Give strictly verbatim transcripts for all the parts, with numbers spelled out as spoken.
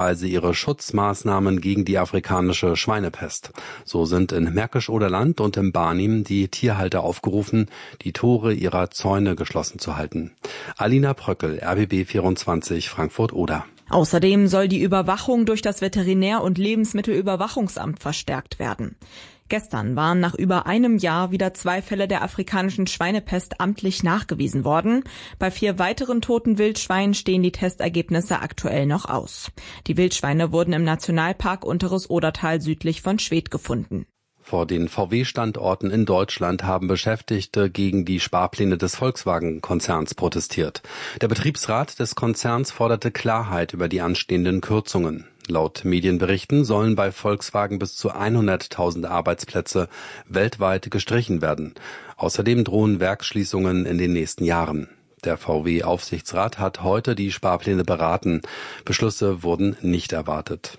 schrittweise ihre Schutzmaßnahmen gegen die afrikanische Schweinepest. So sind in Märkisch-Oderland und im Barnim die Tierhalter aufgerufen, die Tore ihrer Zäune geschlossen zu halten. Alina Pröckel, R B B vierundzwanzig, Frankfurt-Oder. Außerdem soll die Überwachung durch das Veterinär- und Lebensmittelüberwachungsamt verstärkt werden. Gestern waren nach über einem Jahr wieder zwei Fälle der afrikanischen Schweinepest amtlich nachgewiesen worden. Bei vier weiteren toten Wildschweinen stehen die Testergebnisse aktuell noch aus. Die Wildschweine wurden im Nationalpark Unteres Odertal südlich von Schwedt gefunden. Vor den V W-Standorten in Deutschland haben Beschäftigte gegen die Sparpläne des Volkswagen-Konzerns protestiert. Der Betriebsrat des Konzerns forderte Klarheit über die anstehenden Kürzungen. Laut Medienberichten sollen bei Volkswagen bis zu hunderttausend Arbeitsplätze weltweit gestrichen werden. Außerdem drohen Werksschließungen in den nächsten Jahren. Der V W-Aufsichtsrat hat heute die Sparpläne beraten. Beschlüsse wurden nicht erwartet.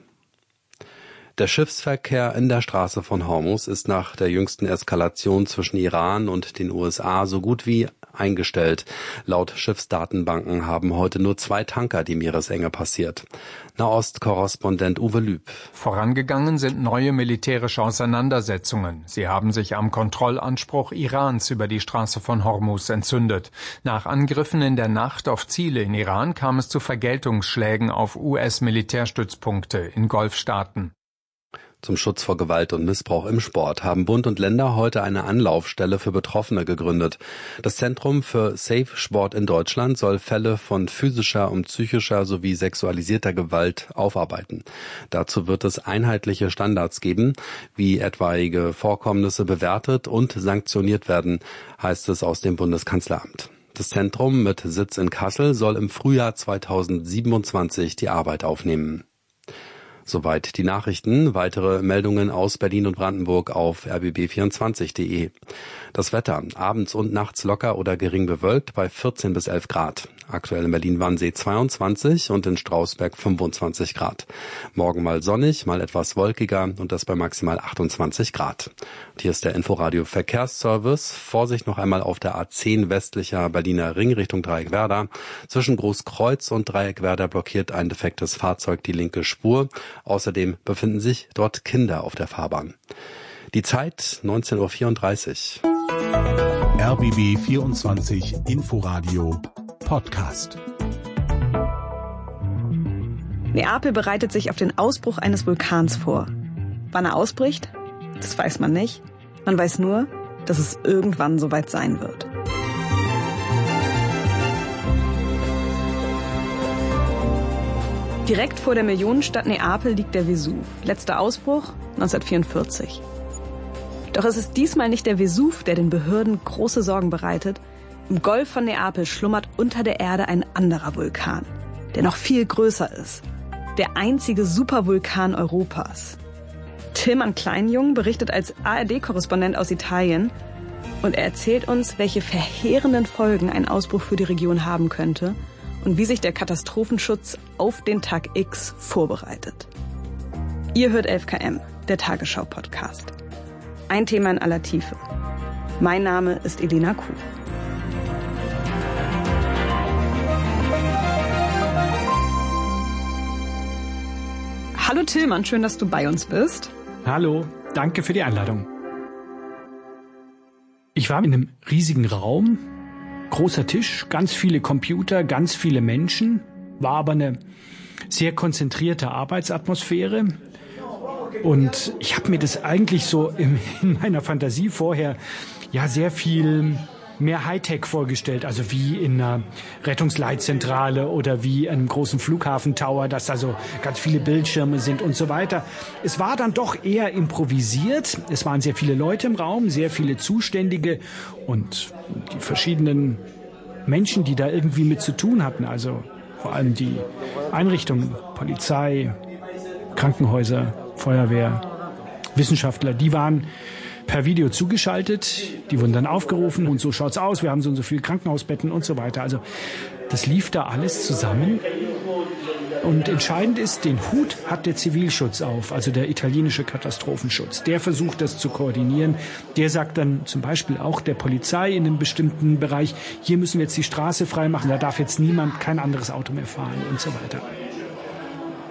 Der Schiffsverkehr in der Straße von Hormuz ist nach der jüngsten Eskalation zwischen Iran und den U S A so gut wie eingestellt. Laut Schiffsdatenbanken haben heute nur zwei Tanker die Meeresenge passiert. Nahost-Korrespondent Uwe Lüb. Vorangegangen sind neue militärische Auseinandersetzungen. Sie haben sich am Kontrollanspruch Irans über die Straße von Hormuz entzündet. Nach Angriffen in der Nacht auf Ziele in Iran kam es zu Vergeltungsschlägen auf U S-Militärstützpunkte in Golfstaaten. Zum Schutz vor Gewalt und Missbrauch im Sport haben Bund und Länder heute eine Anlaufstelle für Betroffene gegründet. Das Zentrum für Safe Sport in Deutschland soll Fälle von physischer und psychischer sowie sexualisierter Gewalt aufarbeiten. Dazu wird es einheitliche Standards geben, wie etwaige Vorkommnisse bewertet und sanktioniert werden, heißt es aus dem Bundeskanzleramt. Das Zentrum mit Sitz in Kassel soll im Frühjahr zweitausendsiebenundzwanzig die Arbeit aufnehmen. Soweit die Nachrichten. Weitere Meldungen aus Berlin und Brandenburg auf r b b vierundzwanzig punkt de. Das Wetter. Abends und nachts locker oder gering bewölkt bei vierzehn bis elf Grad. Aktuell in Berlin-Wannsee zweiundzwanzig und in Strausberg fünfundzwanzig Grad. Morgen mal sonnig, mal etwas wolkiger und das bei maximal achtundzwanzig Grad. Und hier ist der Inforadio Verkehrsservice. Vorsicht noch einmal auf der A zehn westlicher Berliner Ring Richtung Dreieckwerder. Zwischen Großkreuz und Dreieckwerder blockiert ein defektes Fahrzeug die linke Spur. Außerdem befinden sich dort Kinder auf der Fahrbahn. Die Zeit neunzehn Uhr vierunddreißig. R B B vierundzwanzig Inforadio Podcast. Neapel bereitet sich auf den Ausbruch eines Vulkans vor. Wann er ausbricht? Das weiß man nicht. Man weiß nur, dass es irgendwann soweit sein wird. Direkt vor der Millionenstadt Neapel liegt der Vesuv. Letzter Ausbruch neunzehnhundertvierundvierzig. Doch es ist diesmal nicht der Vesuv, der den Behörden große Sorgen bereitet. Im Golf von Neapel schlummert unter der Erde ein anderer Vulkan, der noch viel größer ist. Der einzige Supervulkan Europas. Tilman Kleinjung berichtet als A R D-Korrespondent aus Italien und er erzählt uns, welche verheerenden Folgen ein Ausbruch für die Region haben könnte und wie sich der Katastrophenschutz auf den Tag X vorbereitet. Ihr hört elf Kilometer, der Tagesschau-Podcast. Ein Thema in aller Tiefe. Mein Name ist Elena Kuh. Hallo Tilman, schön, dass du bei uns bist. Hallo, danke für die Einladung. Ich war in einem riesigen Raum, großer Tisch, ganz viele Computer, ganz viele Menschen, war aber eine sehr konzentrierte Arbeitsatmosphäre. Und ich habe mir das eigentlich so in, in meiner Fantasie vorher ja sehr viel mehr Hightech vorgestellt, also wie in einer Rettungsleitzentrale oder wie in einem großen Flughafentower, dass da so ganz viele Bildschirme sind und so weiter. Es war dann doch eher improvisiert. Es waren sehr viele Leute im Raum, sehr viele Zuständige und die verschiedenen Menschen, die da irgendwie mit zu tun hatten, also vor allem die Einrichtungen, Polizei, Krankenhäuser, Feuerwehr, Wissenschaftler, die waren per Video zugeschaltet, die wurden dann aufgerufen und so schaut's aus, wir haben so und so viele Krankenhausbetten und so weiter. Also das lief da alles zusammen. Und entscheidend ist, den Hut hat der Zivilschutz auf, also der italienische Katastrophenschutz. Der versucht das zu koordinieren. Der sagt dann zum Beispiel auch der Polizei in einem bestimmten Bereich, hier müssen wir jetzt die Straße freimachen, da darf jetzt niemand, kein anderes Auto mehr fahren und so weiter.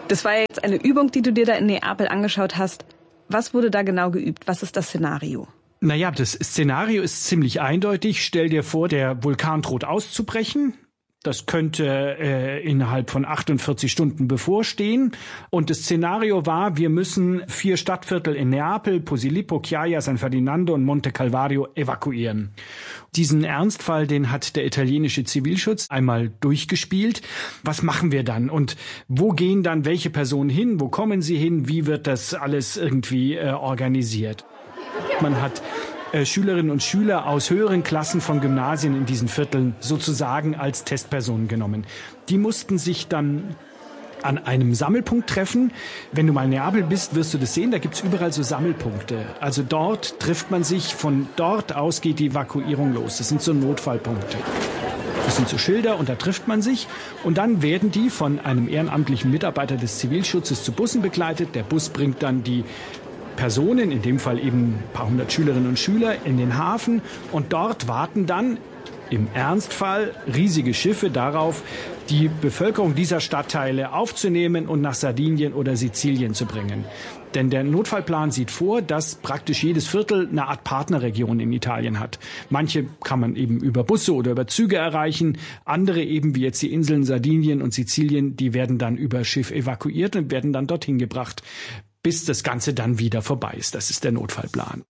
Das war jetzt eine Übung, die du dir da in Neapel angeschaut hast. Was wurde da genau geübt? Was ist das Szenario? Naja, das Szenario ist ziemlich eindeutig. Stell dir vor, der Vulkan droht auszubrechen. Das könnte äh, innerhalb von achtundvierzig Stunden bevorstehen. Und das Szenario war, wir müssen vier Stadtviertel in Neapel, Posillipo, Chiaia, San Ferdinando und Monte Calvario evakuieren. Diesen Ernstfall, den hat der italienische Zivilschutz einmal durchgespielt. Was machen wir dann? Und wo gehen dann welche Personen hin? Wo kommen sie hin? Wie wird das alles irgendwie äh, organisiert? Man hat Äh, Schülerinnen und Schüler aus höheren Klassen von Gymnasien in diesen Vierteln sozusagen als Testpersonen genommen. Die mussten sich dann an einem Sammelpunkt treffen. Wenn du mal in Neapel bist, wirst du das sehen, da gibt's überall so Sammelpunkte. Also dort trifft man sich, von dort aus geht die Evakuierung los. Das sind so Notfallpunkte. Das sind so Schilder und da trifft man sich und dann werden die von einem ehrenamtlichen Mitarbeiter des Zivilschutzes zu Bussen begleitet. Der Bus bringt dann die Personen, in dem Fall eben ein paar hundert Schülerinnen und Schüler, in den Hafen und dort warten dann im Ernstfall riesige Schiffe darauf, die Bevölkerung dieser Stadtteile aufzunehmen und nach Sardinien oder Sizilien zu bringen. Denn der Notfallplan sieht vor, dass praktisch jedes Viertel eine Art Partnerregion in Italien hat. Manche kann man eben über Busse oder über Züge erreichen, andere eben wie jetzt die Inseln Sardinien und Sizilien, die werden dann über Schiff evakuiert und werden dann dorthin gebracht, bis das Ganze dann wieder vorbei ist. Das ist der Notfallplan.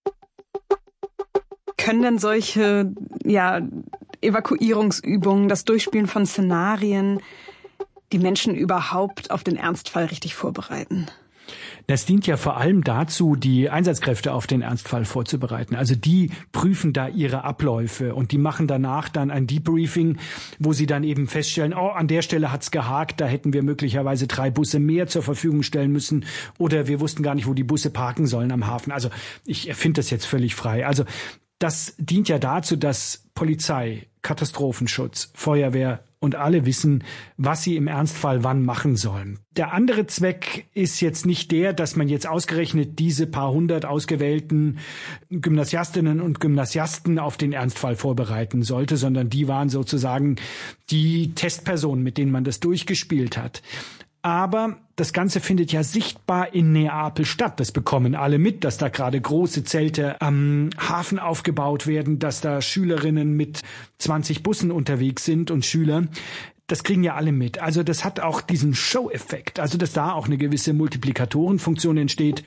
Können denn solche ja, Evakuierungsübungen, das Durchspielen von Szenarien, die Menschen überhaupt auf den Ernstfall richtig vorbereiten? Das dient ja vor allem dazu, die Einsatzkräfte auf den Ernstfall vorzubereiten. Also die prüfen da ihre Abläufe und die machen danach dann ein Debriefing, wo sie dann eben feststellen, oh, an der Stelle hat's gehakt, da hätten wir möglicherweise drei Busse mehr zur Verfügung stellen müssen oder wir wussten gar nicht, wo die Busse parken sollen am Hafen. Also ich erfinde das jetzt völlig frei. Also das dient ja dazu, dass Polizei, Katastrophenschutz, Feuerwehr und alle wissen, was sie im Ernstfall wann machen sollen. Der andere Zweck ist jetzt nicht der, dass man jetzt ausgerechnet diese paar hundert ausgewählten Gymnasiastinnen und Gymnasiasten auf den Ernstfall vorbereiten sollte, sondern die waren sozusagen die Testpersonen, mit denen man das durchgespielt hat. Aber das Ganze findet ja sichtbar in Neapel statt. Das bekommen alle mit, dass da gerade große Zelte am Hafen aufgebaut werden, dass da Schülerinnen mit zwanzig Bussen unterwegs sind und Schüler. Das kriegen ja alle mit. Also das hat auch diesen Show-Effekt, also dass da auch eine gewisse Multiplikatorenfunktion entsteht.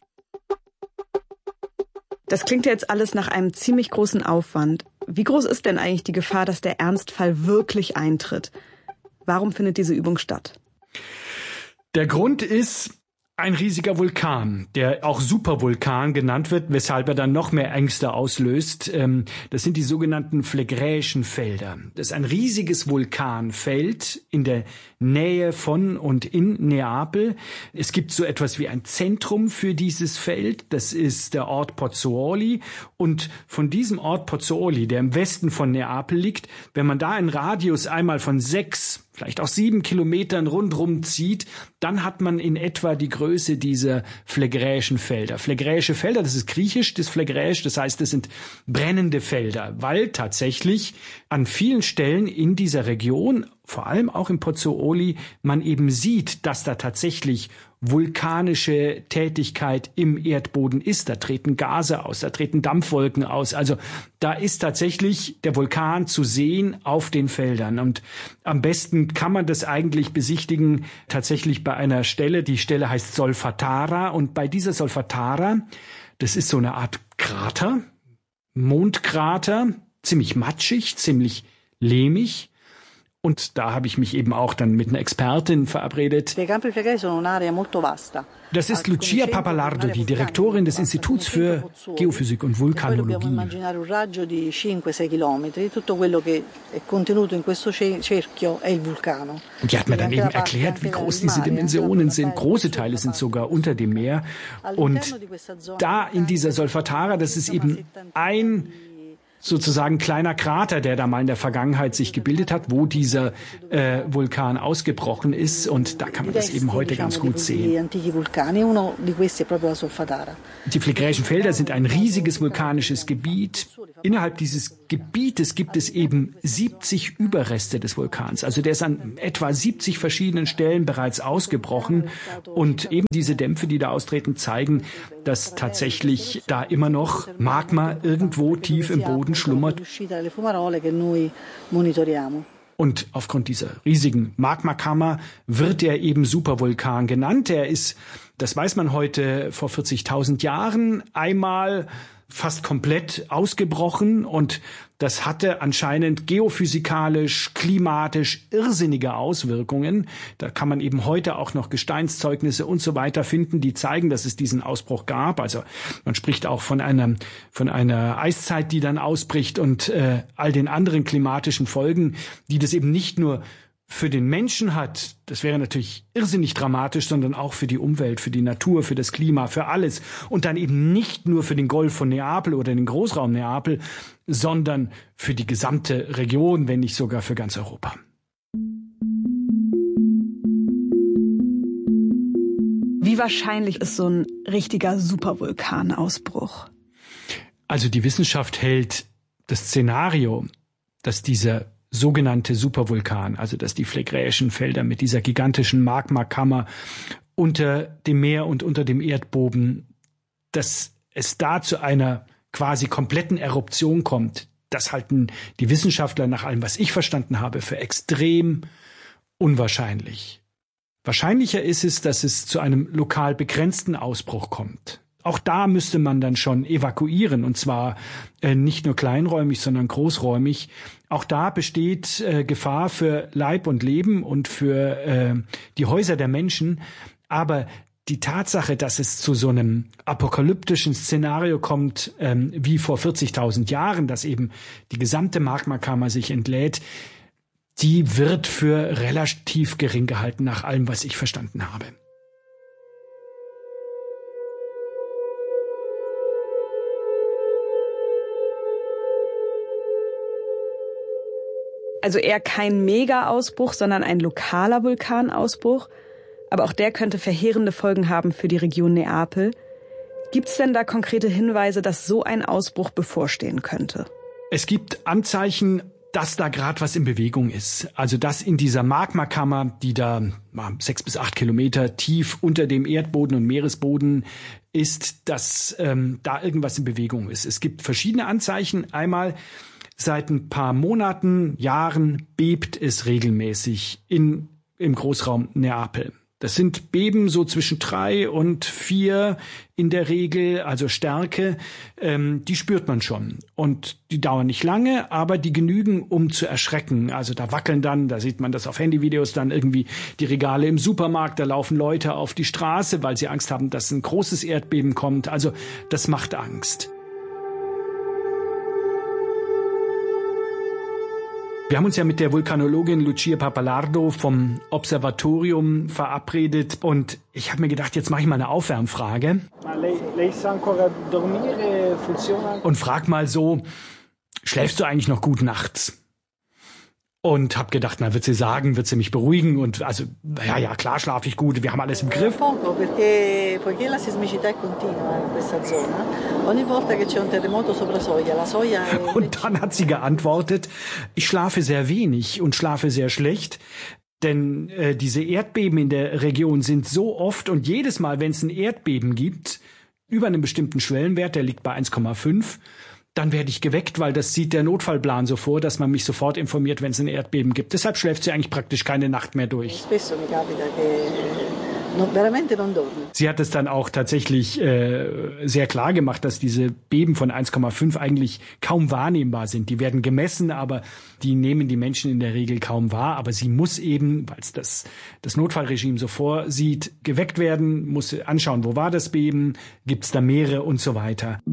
Das klingt ja jetzt alles nach einem ziemlich großen Aufwand. Wie groß ist denn eigentlich die Gefahr, dass der Ernstfall wirklich eintritt? Warum findet diese Übung statt? Der Grund ist ein riesiger Vulkan, der auch Supervulkan genannt wird, weshalb er dann noch mehr Ängste auslöst. Das sind die sogenannten Phlegräischen Felder. Das ist ein riesiges Vulkanfeld in der Nähe von und in Neapel. Es gibt so etwas wie ein Zentrum für dieses Feld. Das ist der Ort Pozzuoli. Und von diesem Ort Pozzuoli, der im Westen von Neapel liegt, wenn man da einen Radius einmal von sechs, vielleicht auch sieben Kilometern rundrum zieht, dann hat man in etwa die Größe dieser Phlegräischen Felder. Phlegräische Felder, das ist griechisch, das Phlegräisch, das heißt, das sind brennende Felder, weil tatsächlich an vielen Stellen in dieser Region, vor allem auch in Pozzuoli, man eben sieht, dass da tatsächlich vulkanische Tätigkeit im Erdboden ist. Da treten Gase aus, da treten Dampfwolken aus. Also da ist tatsächlich der Vulkan zu sehen auf den Feldern. Und am besten kann man das eigentlich besichtigen tatsächlich bei einer Stelle. Die Stelle heißt Solfatara. Und bei dieser Solfatara, das ist so eine Art Krater, Mondkrater, ziemlich matschig, ziemlich lehmig. Und da habe ich mich eben auch dann mit einer Expertin verabredet. Das ist Lucia Papalardo, die Direktorin des Instituts für Geophysik und Vulkanologie. Und die hat mir dann eben erklärt, wie groß diese Dimensionen sind. Große Teile sind sogar unter dem Meer. Und da in dieser Solfatara, das ist eben ein sozusagen kleiner Krater, der da mal in der Vergangenheit sich gebildet hat, wo dieser äh, Vulkan ausgebrochen ist. Und da kann man das eben heute ganz gut sehen. Die Phlegräischen Felder sind ein riesiges vulkanisches Gebiet. Innerhalb dieses Gebietes gibt es eben siebzig Überreste des Vulkans. Also der ist an etwa siebzig verschiedenen Stellen bereits ausgebrochen. Und eben diese Dämpfe, die da austreten, zeigen, dass tatsächlich da immer noch Magma irgendwo tief im Boden schlummert. Und aufgrund dieser riesigen Magmakammer wird er eben Supervulkan genannt. Er ist, das weiß man heute, vor vierzigtausend Jahren einmal fast komplett ausgebrochen, und das hatte anscheinend geophysikalisch, klimatisch irrsinnige Auswirkungen. Da kann man eben heute auch noch Gesteinszeugnisse und so weiter finden, die zeigen, dass es diesen Ausbruch gab. Also man spricht auch von einer, von einer Eiszeit, die dann ausbricht, und äh, all den anderen klimatischen Folgen, die das eben nicht nur für den Menschen hat. Das wäre natürlich irrsinnig dramatisch, sondern auch für die Umwelt, für die Natur, für das Klima, für alles. Und dann eben nicht nur für den Golf von Neapel oder den Großraum Neapel, sondern für die gesamte Region, wenn nicht sogar für ganz Europa. Wie wahrscheinlich ist so ein richtiger Supervulkanausbruch? Also die Wissenschaft hält das Szenario, dass dieser sogenannte Supervulkan, also dass die phlegräischen Felder mit dieser gigantischen Magmakammer unter dem Meer und unter dem Erdboden, dass es da zu einer quasi kompletten Eruption kommt, das halten die Wissenschaftler nach allem, was ich verstanden habe, für extrem unwahrscheinlich. Wahrscheinlicher ist es, dass es zu einem lokal begrenzten Ausbruch kommt. Auch da müsste man dann schon evakuieren, und zwar äh, nicht nur kleinräumig, sondern großräumig. Auch da besteht äh, Gefahr für Leib und Leben und für äh, die Häuser der Menschen. Aber die Tatsache, dass es zu so einem apokalyptischen Szenario kommt, ähm, wie vor vierzigtausend Jahren, dass eben die gesamte Magmakammer sich entlädt, die wird für relativ gering gehalten, nach allem, was ich verstanden habe. Also eher kein Mega-Ausbruch, sondern ein lokaler Vulkanausbruch. Aber auch der könnte verheerende Folgen haben für die Region Neapel. Gibt es denn da konkrete Hinweise, dass so ein Ausbruch bevorstehen könnte? Es gibt Anzeichen, dass da gerade was in Bewegung ist. Also dass in dieser Magmakammer, die da sechs bis acht Kilometer tief unter dem Erdboden und Meeresboden ist, dass ähm, da irgendwas in Bewegung ist. Es gibt verschiedene Anzeichen. Einmal, seit ein paar Monaten, Jahren bebt es regelmäßig in, im Großraum Neapel. Das sind Beben so zwischen drei und vier in der Regel, also Stärke, ähm, die spürt man schon. Und die dauern nicht lange, aber die genügen, um zu erschrecken. Also da wackeln dann, da sieht man das auf Handyvideos, dann irgendwie die Regale im Supermarkt, da laufen Leute auf die Straße, weil sie Angst haben, dass ein großes Erdbeben kommt. Also das macht Angst. Wir haben uns ja mit der Vulkanologin Lucia Pappalardo vom Observatorium verabredet, und ich habe mir gedacht, jetzt mache ich mal eine Aufwärmfrage. Und frag mal so, schläfst du eigentlich noch gut nachts? Und habe gedacht, na, wird sie sagen, wird sie mich beruhigen, und also, ja, ja, klar schlafe ich gut, wir haben alles im Griff. Und dann hat sie geantwortet, ich schlafe sehr wenig und schlafe sehr schlecht, denn äh, diese Erdbeben in der Region sind so oft, und jedes Mal, wenn es ein Erdbeben gibt, über einen bestimmten Schwellenwert, der liegt bei eins Komma fünf, dann werde ich geweckt, weil das sieht der Notfallplan so vor, dass man mich sofort informiert, wenn es ein Erdbeben gibt. Deshalb schläft sie eigentlich praktisch keine Nacht mehr durch. Sie hat es dann auch tatsächlich äh, sehr klar gemacht, dass diese Beben von eins Komma fünf eigentlich kaum wahrnehmbar sind. Die werden gemessen, aber die nehmen die Menschen in der Regel kaum wahr. Aber sie muss eben, weil es das, das Notfallregime so vorsieht, geweckt werden, muss anschauen, wo war das Beben, gibt es da mehrere und so weiter.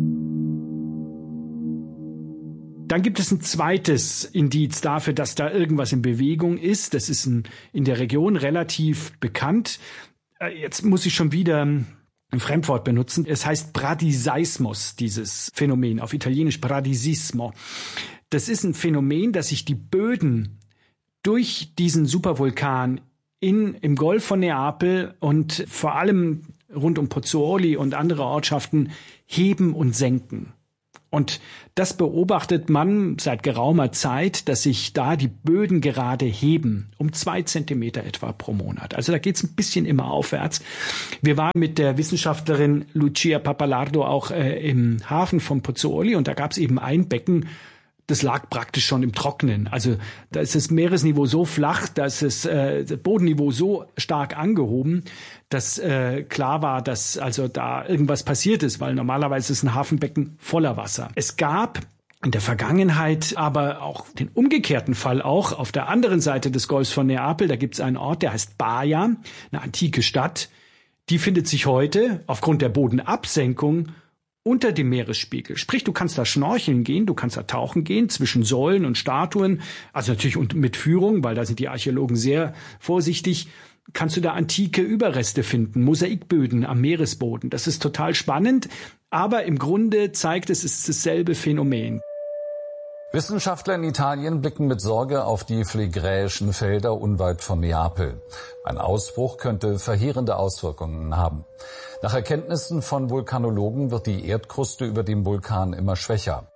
Dann gibt es ein zweites Indiz dafür, dass da irgendwas in Bewegung ist. Das ist ein, in der Region relativ bekannt. Jetzt muss ich schon wieder ein Fremdwort benutzen. Es heißt Bradiseismus, dieses Phänomen, auf Italienisch Bradisismo. Das ist ein Phänomen, dass sich die Böden durch diesen Supervulkan in, im Golf von Neapel und vor allem rund um Pozzuoli und andere Ortschaften heben und senken. Und das beobachtet man seit geraumer Zeit, dass sich da die Böden gerade heben, um zwei Zentimeter etwa pro Monat. Also da geht's ein bisschen immer aufwärts. Wir waren mit der Wissenschaftlerin Lucia Pappalardo auch äh, im Hafen von Pozzuoli und da gab's eben ein Becken, das lag praktisch schon im Trockenen. Also da ist das Meeresniveau so flach, da ist das, äh, das Bodenniveau so stark angehoben, dass äh, klar war, dass also da irgendwas passiert ist, weil normalerweise ist ein Hafenbecken voller Wasser. Es gab in der Vergangenheit aber auch den umgekehrten Fall auch auf der anderen Seite des Golfs von Neapel. Da gibt es einen Ort, der heißt Baia, eine antike Stadt. Die findet sich heute aufgrund der Bodenabsenkung unter dem Meeresspiegel. Sprich, du kannst da schnorcheln gehen, du kannst da tauchen gehen zwischen Säulen und Statuen, also natürlich mit Führung, weil da sind die Archäologen sehr vorsichtig, kannst du da antike Überreste finden, Mosaikböden am Meeresboden. Das ist total spannend, aber im Grunde zeigt es, es ist dasselbe Phänomen. Wissenschaftler in Italien blicken mit Sorge auf die phlegräischen Felder unweit von Neapel. Ein Ausbruch könnte verheerende Auswirkungen haben. Nach Erkenntnissen von Vulkanologen wird die Erdkruste über dem Vulkan immer schwächer.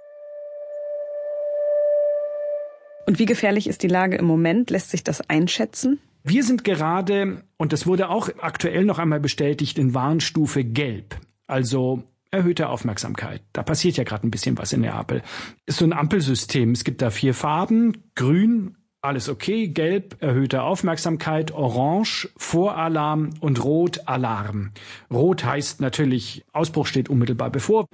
Und wie gefährlich ist die Lage im Moment? Lässt sich das einschätzen? Wir sind gerade, und das wurde auch aktuell noch einmal bestätigt, in Warnstufe Gelb. Also erhöhte Aufmerksamkeit. Da passiert ja gerade ein bisschen was in Neapel. Ist so ein Ampelsystem. Es gibt da vier Farben. Grün, alles okay. Gelb, erhöhte Aufmerksamkeit. Orange, Voralarm. Und Rot, Alarm. Rot heißt natürlich, Ausbruch steht unmittelbar bevor.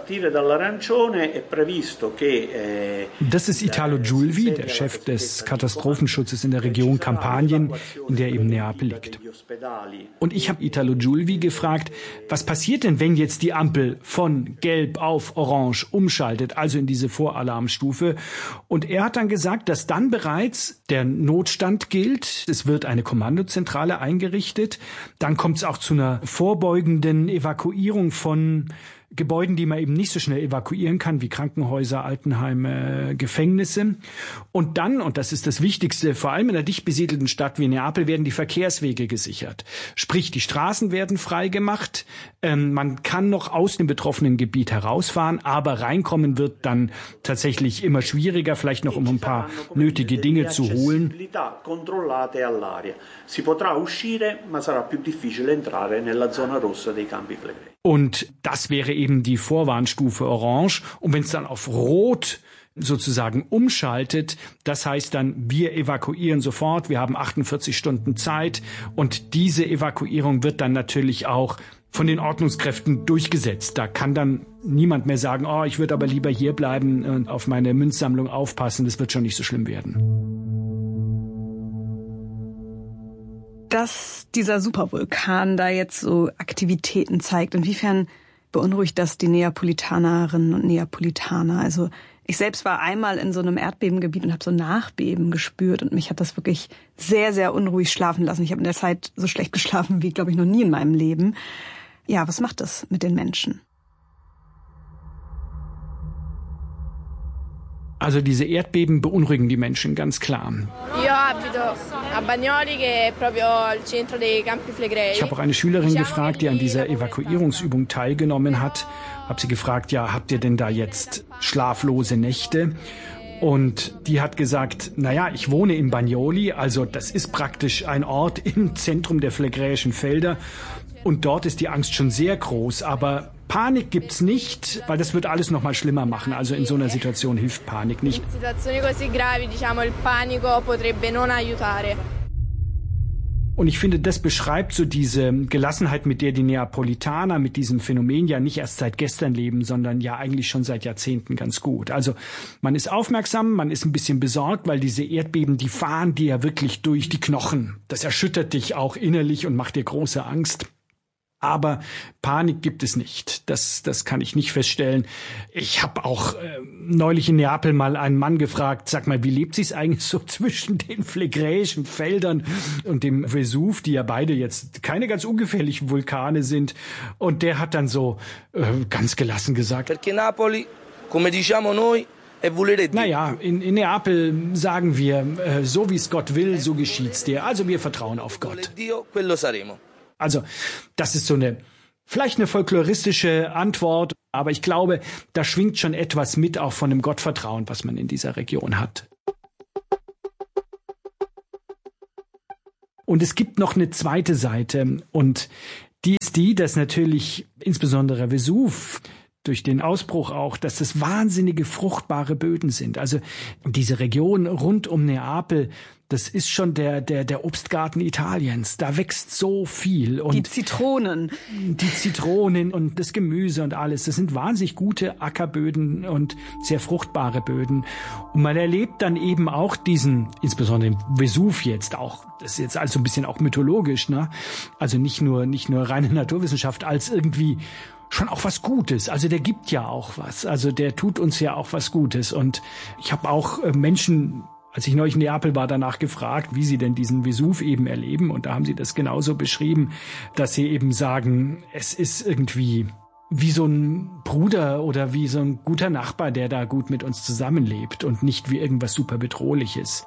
Das ist Italo Giulvi, der Chef des Katastrophenschutzes in der Region Kampanien, in der eben Neapel liegt. Und ich habe Italo Giulvi gefragt, was passiert denn, wenn jetzt die Ampel von Gelb auf Orange umschaltet, also in diese Voralarmstufe? Und er hat dann gesagt, dass dann bereits der Notstand gilt. Es wird eine Kommandozentrale eingerichtet. Dann kommt es auch zu einer vorbeugenden Evakuierung von Gebäuden, die man eben nicht so schnell evakuieren kann, wie Krankenhäuser, Altenheime, Gefängnisse. Und dann, und das ist das Wichtigste, vor allem in einer dicht besiedelten Stadt wie Neapel, werden die Verkehrswege gesichert. Sprich, die Straßen werden freigemacht. Ähm, man kann noch aus dem betroffenen Gebiet herausfahren, aber reinkommen wird dann tatsächlich immer schwieriger, vielleicht noch um ein paar nötige Dinge zu holen. Und das wäre eben die Vorwarnstufe Orange. Und wenn es dann auf Rot sozusagen umschaltet, das heißt dann, wir evakuieren sofort, wir haben achtundvierzig Stunden Zeit und diese Evakuierung wird dann natürlich auch von den Ordnungskräften durchgesetzt. Da kann dann niemand mehr sagen, oh, ich würde aber lieber hier bleiben und auf meine Münzsammlung aufpassen, das wird schon nicht so schlimm werden. Dass dieser Supervulkan da jetzt so Aktivitäten zeigt, inwiefern beunruhigt das die Neapolitanerinnen und Neapolitaner? Also ich selbst war einmal in so einem Erdbebengebiet und habe so Nachbeben gespürt und mich hat das wirklich sehr, sehr unruhig schlafen lassen. Ich habe in der Zeit so schlecht geschlafen wie, glaube ich, noch nie in meinem Leben. Ja, was macht das mit den Menschen? Also diese Erdbeben beunruhigen die Menschen, ganz klar. Ich habe auch eine Schülerin gefragt, die an dieser Evakuierungsübung teilgenommen hat. Habe sie gefragt, ja, habt ihr denn da jetzt schlaflose Nächte? Und die hat gesagt, naja, ich wohne in Bagnoli, also das ist praktisch ein Ort im Zentrum der phlegräischen Felder. Und dort ist die Angst schon sehr groß, aber Panik gibt's nicht, weil das wird alles noch mal schlimmer machen. Also in so einer Situation hilft Panik nicht. Und ich finde, das beschreibt so diese Gelassenheit, mit der die Neapolitaner mit diesem Phänomen ja nicht erst seit gestern leben, sondern ja eigentlich schon seit Jahrzehnten ganz gut. Also man ist aufmerksam, man ist ein bisschen besorgt, weil diese Erdbeben, die fahren dir ja wirklich durch die Knochen. Das erschüttert dich auch innerlich und macht dir große Angst. Aber Panik gibt es nicht. Das, das kann ich nicht feststellen. Ich habe auch äh, neulich in Neapel mal einen Mann gefragt, sag mal, wie lebt sich's eigentlich so zwischen den phlegräischen Feldern und dem Vesuv, die ja beide jetzt keine ganz ungefährlichen Vulkane sind. Und der hat dann so äh, ganz gelassen gesagt, Perché Napoli, come diciamo noi, naja, in, in Neapel sagen wir, äh, so wie es Gott will, so geschieht's dir. Also wir vertrauen auf Gott. Also das ist so eine, vielleicht eine folkloristische Antwort, Aber ich glaube, da schwingt schon etwas mit, auch von dem Gottvertrauen, was man in dieser Region hat. Und es gibt noch eine zweite Seite, und die ist die, dass natürlich insbesondere Vesuv durch den Ausbruch auch, dass das wahnsinnige fruchtbare Böden sind. Also diese Region rund um Neapel, das ist schon der der der Obstgarten Italiens. Da wächst so viel. Und die Zitronen. Die Zitronen und das Gemüse und alles. Das sind wahnsinnig gute Ackerböden und sehr fruchtbare Böden. Und man erlebt dann eben auch diesen, insbesondere im Vesuv jetzt auch, das ist jetzt also ein bisschen auch mythologisch, ne? Also nicht nur nicht nur reine Naturwissenschaft, als irgendwie schon auch was Gutes. Also der gibt ja auch was. Also der tut uns ja auch was Gutes. Und ich habe auch äh, Menschen, als ich neulich in Neapel war, danach gefragt, wie sie denn diesen Vesuv eben erleben. Und da haben sie das genauso beschrieben, dass sie eben sagen, es ist irgendwie wie so ein Bruder oder wie so ein guter Nachbar, der da gut mit uns zusammenlebt und nicht wie irgendwas super Bedrohliches.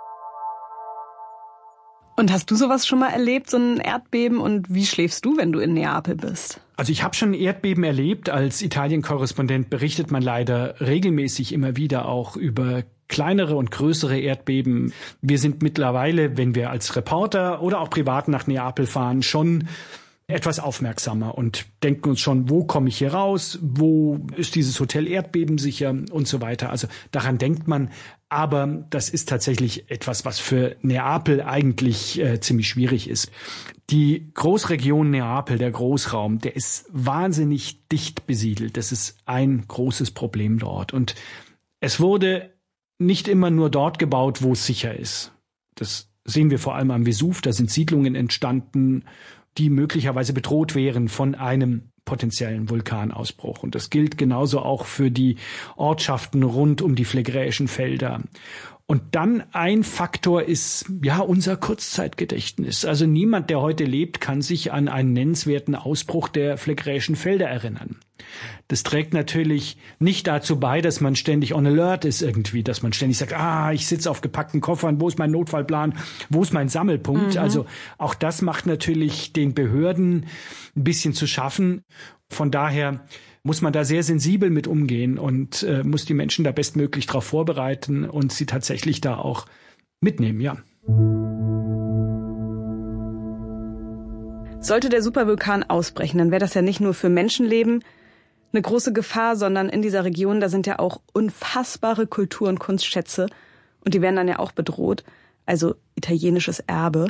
Und hast du sowas schon mal erlebt, so ein Erdbeben? Und wie schläfst du, wenn du in Neapel bist? Also ich habe schon Erdbeben erlebt. Als Italien-Korrespondent berichtet man leider regelmäßig immer wieder auch über kleinere und größere Erdbeben. Wir sind mittlerweile, wenn wir als Reporter oder auch privat nach Neapel fahren, schon etwas aufmerksamer und denken uns schon, wo komme ich hier raus, wo ist dieses Hotel erdbebensicher und so weiter. Also daran denkt man, aber das ist tatsächlich etwas, was für Neapel eigentlich äh, ziemlich schwierig ist. Die Großregion Neapel, der Großraum, der ist wahnsinnig dicht besiedelt. Das ist ein großes Problem dort. Und es wurde nicht immer nur dort gebaut, wo es sicher ist. Das sehen wir vor allem am Vesuv. Da sind Siedlungen entstanden, die möglicherweise bedroht wären von einem potenziellen Vulkanausbruch. Und das gilt genauso auch für die Ortschaften rund um die Phlegräischen Felder. Und dann ein Faktor ist, ja, unser Kurzzeitgedächtnis. Also niemand, der heute lebt, kann sich an einen nennenswerten Ausbruch der Phlegräischen Felder erinnern. Das trägt natürlich nicht dazu bei, dass man ständig on alert ist irgendwie, dass man ständig sagt, ah, ich sitze auf gepackten Koffern, wo ist mein Notfallplan, wo ist mein Sammelpunkt? Mhm. Also auch das macht natürlich den Behörden ein bisschen zu schaffen. Von daher muss man da sehr sensibel mit umgehen und äh, muss die Menschen da bestmöglich darauf vorbereiten und sie tatsächlich da auch mitnehmen, ja. Sollte der Supervulkan ausbrechen, dann wäre das ja nicht nur für Menschenleben eine große Gefahr, sondern in dieser Region, da sind ja auch unfassbare Kultur- und Kunstschätze und die werden dann ja auch bedroht, also italienisches Erbe.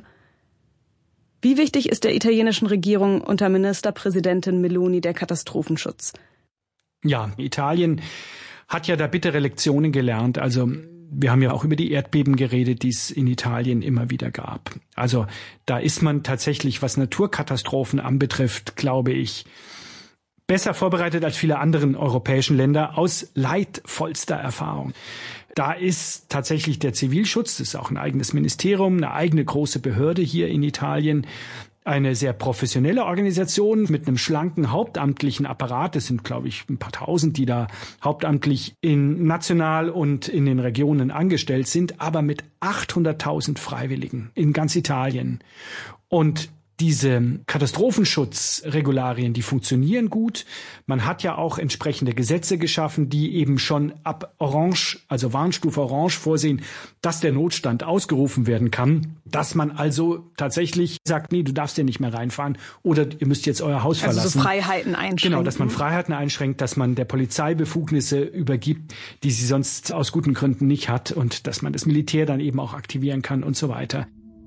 Wie wichtig ist der italienischen Regierung unter Ministerpräsidentin Meloni der Katastrophenschutz? Ja, Italien hat ja da bittere Lektionen gelernt. Also wir haben ja auch über die Erdbeben geredet, die es in Italien immer wieder gab. Also da ist man tatsächlich, was Naturkatastrophen anbetrifft, glaube ich, besser vorbereitet als viele anderen europäischen Länder aus leidvollster Erfahrung. Da ist tatsächlich der Zivilschutz, das ist auch ein eigenes Ministerium, eine eigene große Behörde hier in Italien, eine sehr professionelle Organisation mit einem schlanken hauptamtlichen Apparat. Das sind, glaube ich, ein paar Tausend, die da hauptamtlich in national und in den Regionen angestellt sind, aber mit achthunderttausend Freiwilligen in ganz Italien. Und diese Katastrophenschutzregularien, die funktionieren gut. Man hat ja auch entsprechende Gesetze geschaffen, die eben schon ab Orange, also Warnstufe Orange vorsehen, dass der Notstand ausgerufen werden kann, dass man also tatsächlich sagt, nee, du darfst ja nicht mehr reinfahren oder ihr müsst jetzt euer Haus verlassen. Also so Freiheiten einschränken. Genau, dass man Freiheiten einschränkt, dass man der Polizei Befugnisse übergibt, die sie sonst aus guten Gründen nicht hat und dass man das Militär dann eben auch aktivieren kann und so weiter.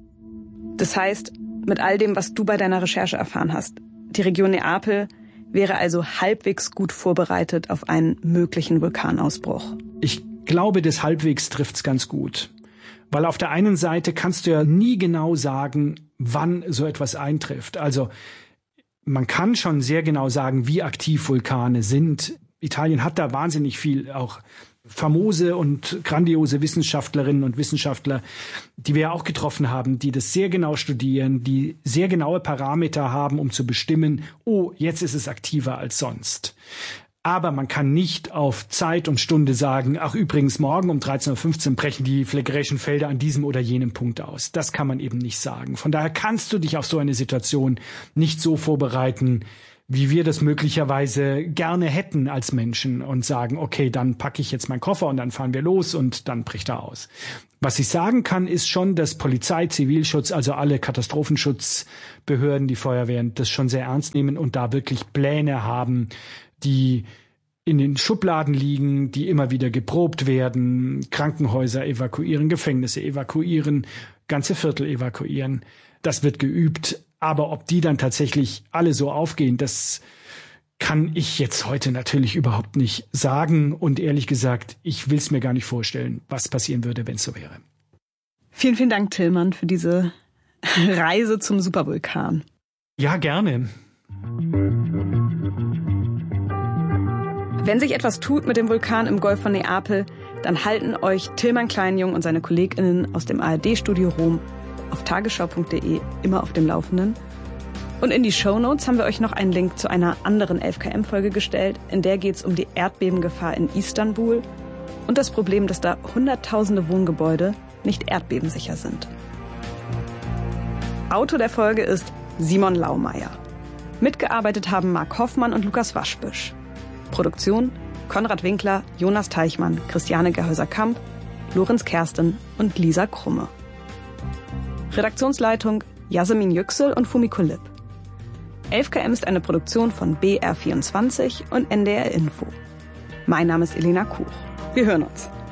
Das heißt, mit all dem, was du bei deiner Recherche erfahren hast, die Region Neapel wäre also halbwegs gut vorbereitet auf einen möglichen Vulkanausbruch. Ich glaube, das halbwegs trifft's ganz gut. Weil auf der einen Seite kannst du ja nie genau sagen, wann so etwas eintrifft. Also man kann schon sehr genau sagen, wie aktiv Vulkane sind. Italien hat da wahnsinnig viel auch famose und grandiose Wissenschaftlerinnen und Wissenschaftler, die wir ja auch getroffen haben, die das sehr genau studieren, die sehr genaue Parameter haben, um zu bestimmen, oh, jetzt ist es aktiver als sonst. Aber man kann nicht auf Zeit und Stunde sagen, ach übrigens, morgen um dreizehn Uhr fünfzehn brechen die Phlegräischen Felder an diesem oder jenem Punkt aus. Das kann man eben nicht sagen. Von daher kannst du dich auf so eine Situation nicht so vorbereiten, wie wir das möglicherweise gerne hätten als Menschen und sagen, okay, dann packe ich jetzt meinen Koffer und dann fahren wir los und dann bricht er aus. Was ich sagen kann, ist schon, dass Polizei, Zivilschutz, also alle Katastrophenschutzbehörden, die Feuerwehren, das schon sehr ernst nehmen und da wirklich Pläne haben, die in den Schubladen liegen, die immer wieder geprobt werden, Krankenhäuser evakuieren, Gefängnisse evakuieren, ganze Viertel evakuieren. Das wird geübt. Aber ob die dann tatsächlich alle so aufgehen, das kann ich jetzt heute natürlich überhaupt nicht sagen. Und ehrlich gesagt, ich will es mir gar nicht vorstellen, was passieren würde, wenn es so wäre. Vielen, vielen Dank, Tillmann, für diese Reise zum Supervulkan. Ja, gerne. Wenn sich etwas tut mit dem Vulkan im Golf von Neapel, dann halten euch Tillmann Kleinjung und seine KollegInnen aus dem A R D-Studio Rom auf tagesschau punkt de immer auf dem Laufenden. Und in die Shownotes haben wir euch noch einen Link zu einer anderen elf K M-Folge gestellt. In der geht es um die Erdbebengefahr in Istanbul und das Problem, dass da hunderttausende Wohngebäude nicht erdbebensicher sind. Autor der Folge ist Simon Laumeier. Mitgearbeitet haben Marc Hoffmann und Lukas Waschbüsch. Produktion Konrad Winkler, Jonas Teichmann, Christiane Gerhäuser-Kamp, Lorenz Kersten und Lisa Krumme. Redaktionsleitung Yasemin Yüksel und Fumiko Lipp. elf K M ist eine Produktion von B R vierundzwanzig und N D R Info. Mein Name ist Elena Kuch. Wir hören uns.